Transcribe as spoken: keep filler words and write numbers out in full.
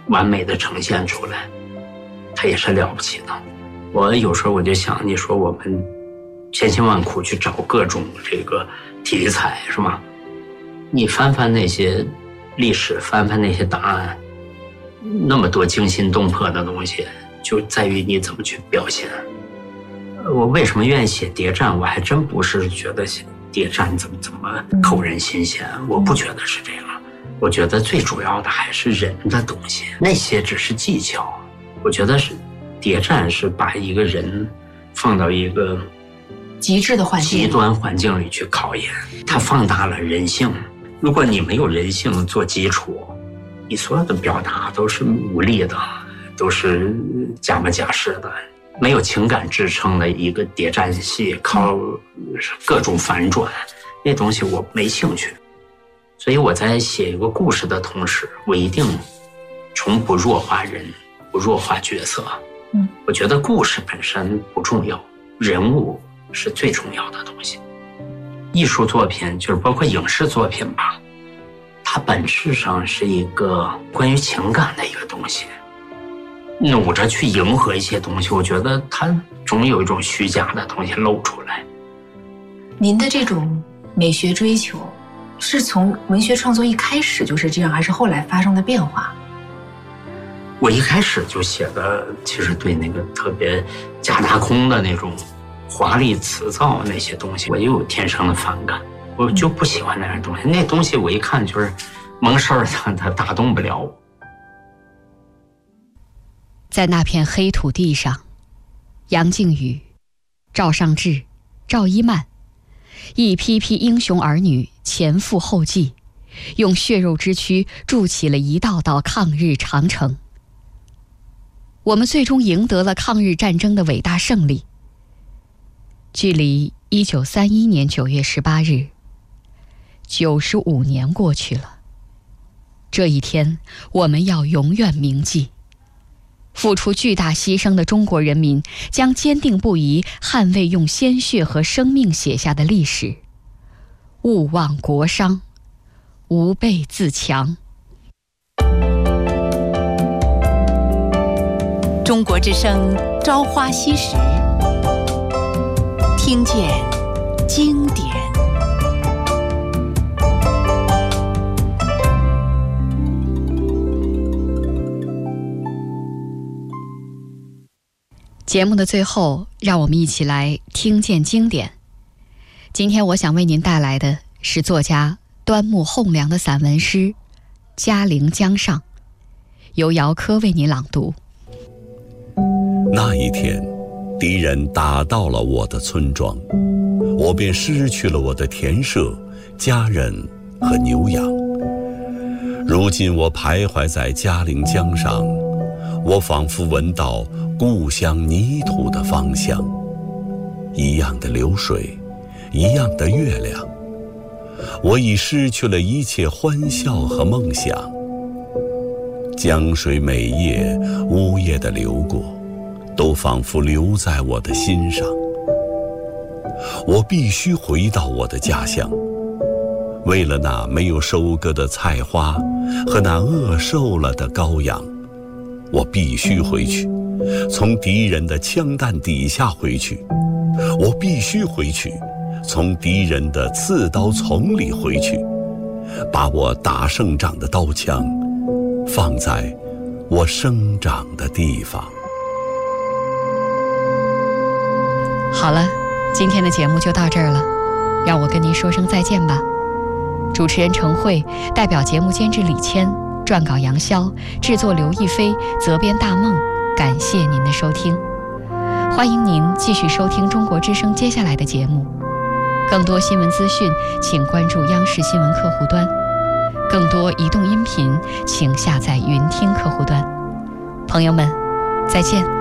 完美的呈现出来，它也是了不起的。我有时候我就想，你说我们千辛万苦去找各种这个题材，是吗？你翻翻那些历史，翻翻那些答案，那么多惊心动魄的东西，就在于你怎么去表现。我为什么愿意写谍战？我还真不是觉得写谍战怎么怎么扣人心弦，我不觉得是这样。我觉得最主要的还是人的东西，那些只是技巧。我觉得是谍战是把一个人放到一个极致的环境、 极端环境里去考验，它放大了人性。如果你没有人性做基础，你所有的表达都是无力的，都是假模假式的，没有情感支撑的一个谍战戏，靠各种反转，那东西我没兴趣。所以我在写一个故事的同时，我一定从不弱化人，不弱化角色。 嗯， 我觉得故事本身不重要，人物是最重要的东西。艺术作品就是包括影视作品吧，它本质上是一个关于情感的一个东西。努着去迎合一些东西，我觉得它总有一种虚假的东西露出来。 您的这种美学追求是从文学创作一开始就是这样，还是后来发生的变化？ 我一开始就写的，其实对那个特别假大空的那种华丽辞藻那些东西，我也有天生的反感，我就不喜欢那样东西。那东西我一看就是蒙事儿的，它打动不了我。 在那片黑土地上，杨靖宇、赵尚志、赵一曼，一批批英雄儿女前赴后继，用血肉之躯筑起了一道道抗日长城。我们最终赢得了抗日战争的伟大胜利。距离一九三一年九月十八日，九十五年过去了。这一天，我们要永远铭记。付出巨大牺牲的中国人民将坚定不移捍卫用鲜血和生命写下的历史。勿忘国殇，吾辈自强。 中国之声朝花夕拾，听见经典。 节目的最后，让我们一起来听见经典。今天我想为您带来的是作家端木蕻良的散文诗《嘉陵江上》，由姚科为您朗读。 那一天，敌人打到了我的村庄，我便失去了我的田舍、家人和牛羊。如今我徘徊在嘉陵江上，我仿佛闻到故乡泥土的芳香，一样的流水，一样的月亮。我已失去了一切欢笑和梦想。江水每夜呜咽地流过，都仿佛留在我的心上。我必须回到我的家乡，为了那没有收割的菜花和那饿瘦了的羔羊，我必须回去，从敌人的枪弹底下回去。我必须回去，从敌人的刺刀丛里回去，把我打胜仗的刀枪放在我生长的地方。 好了，今天的节目就到这儿了，让我跟您说声再见吧。主持人程慧，代表节目监制李谦，撰稿杨潇，制作刘亦菲，责编大梦，感谢您的收听。欢迎您继续收听中国之声接下来的节目。更多新闻资讯，请关注央视新闻客户端。更多移动音频，请下载云听客户端。朋友们，再见。